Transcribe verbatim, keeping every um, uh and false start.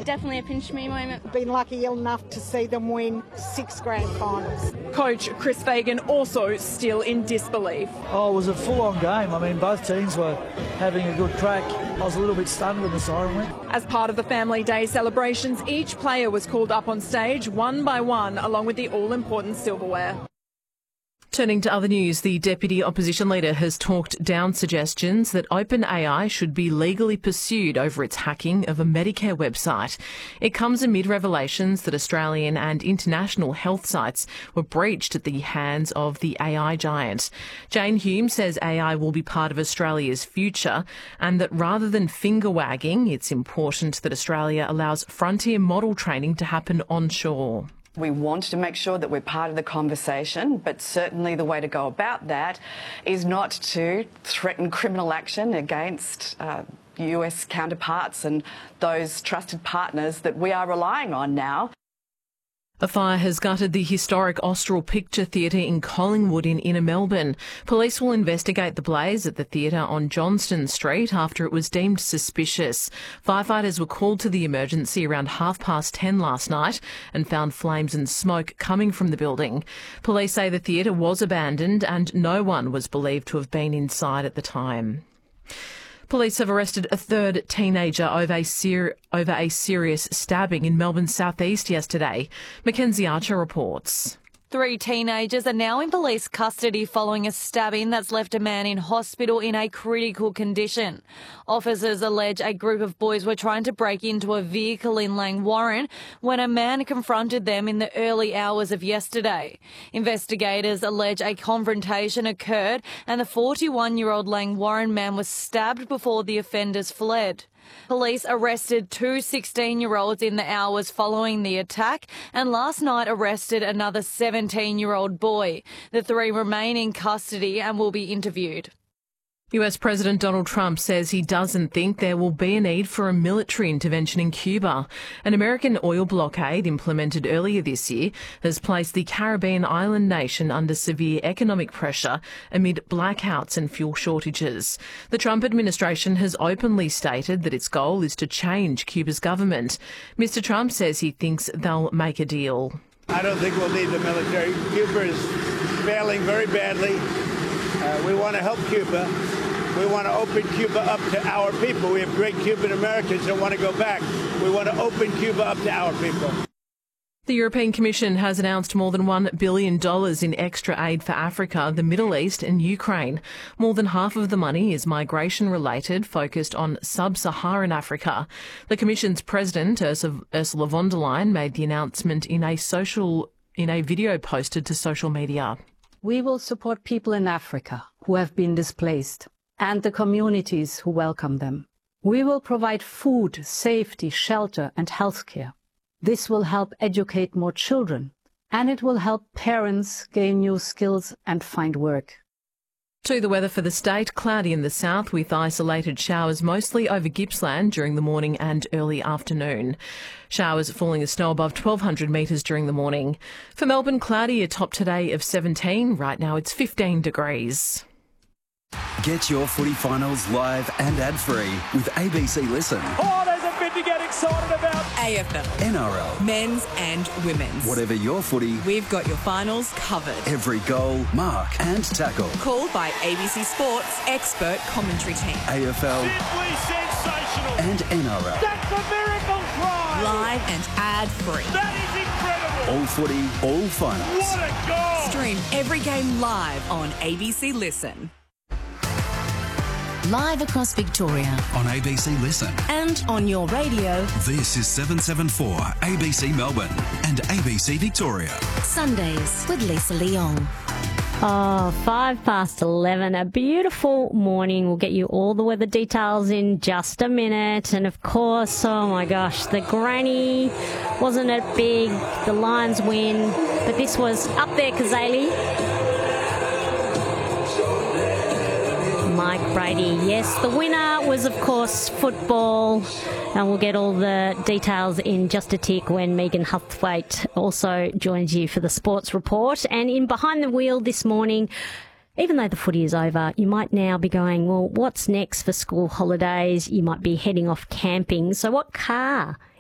definitely a pinch-me moment. Been lucky enough to see them win six grand finals. Coach Chris Fagan also still in disbelief. Oh, it was a full-on game. I mean, both teams were having a good crack. I was a little bit stunned when the siren went. As part of the Family Day celebrations, each player was called up on stage one by one, along with the all-important silverware. Turning to other news, the Deputy Opposition Leader has talked down suggestions that OpenAI should be legally pursued over its hacking of a Medicare website. It comes amid revelations that Australian and international health sites were breached at the hands of the A I giant. Jane Hume says A I will be part of Australia's future and that rather than finger-wagging, it's important that Australia allows frontier model training to happen onshore. We want to make sure that we're part of the conversation, but certainly the way to go about that is not to threaten criminal action against uh, U S counterparts and those trusted partners that we are relying on now. A fire has gutted the historic Austral Picture Theatre in Collingwood in inner Melbourne. Police will investigate the blaze at the theatre on Johnston Street after it was deemed suspicious. Firefighters were called to the emergency around half past ten last night and found flames and smoke coming from the building. Police say the theatre was abandoned and no one was believed to have been inside at the time. Police have arrested a third teenager over a, ser- over a serious stabbing in Melbourne's southeast yesterday. Mackenzie Archer reports. Three teenagers are now in police custody following a stabbing that's left a man in hospital in a critical condition. Officers allege a group of boys were trying to break into a vehicle in Langwarrin when a man confronted them in the early hours of yesterday. Investigators allege a confrontation occurred and the forty-one-year-old Langwarrin man was stabbed before the offenders fled. Police arrested two sixteen-year-olds in the hours following the attack and last night arrested another seventeen-year-old boy. The three remain in custody and will be interviewed. U S President Donald Trump says he doesn't think there will be a need for a military intervention in Cuba. An American oil blockade implemented earlier this year has placed the Caribbean island nation under severe economic pressure amid blackouts and fuel shortages. The Trump administration has openly stated that its goal is to change Cuba's government. Mister Trump says he thinks they'll make a deal. I don't think we'll need the military. Cuba is failing very badly. Uh, we want to help Cuba. We want to open Cuba up to our people. We have great Cuban Americans that want to go back. We want to open Cuba up to our people. The European Commission has announced more than one billion dollars in extra aid for Africa, the Middle East and Ukraine. More than half of the money is migration-related, focused on sub-Saharan Africa. The Commission's president, Ursula von der Leyen, made the announcement in a social in a video posted to social media. We will support people in Africa who have been displaced and the communities who welcome them. We will provide food, safety, shelter and healthcare. This will help educate more children and it will help parents gain new skills and find work. To the weather for the state, cloudy in the south with isolated showers mostly over Gippsland during the morning and early afternoon. Showers falling as snow above twelve hundred metres during the morning. For Melbourne, cloudy, a top today of seventeen. Right now it's fifteen degrees. Get your footy finals live and ad-free with A B C Listen. Oh, there's a bit to get excited about. A F L, N R L, men's and women's. Whatever your footy, we've got your finals covered. Every goal, mark and tackle. Called by A B C Sports expert commentary team. A F L. Simply sensational. And N R L. That's a miracle try. Live and ad-free. That is incredible. All footy, all finals. What a goal. Stream every game live on A B C Listen. Live across Victoria. On A B C Listen. And on your radio. This is seven seven four A B C Melbourne and A B C Victoria. Sundays with Lisa Leong. Oh, five past eleven. A beautiful morning. We'll get you all the weather details in just a minute. And of course, oh my gosh, the granny, wasn't it big? The Lions win. But this was up there, Kazali. Mike Brady. Yes, the winner was, of course, football. And we'll get all the details in just a tick when Megan Huthwaite also joins you for the sports report. And in Behind the Wheel this morning, even though the footy is over, you might now be going, well, what's next for school holidays? You might be heading off camping. So what car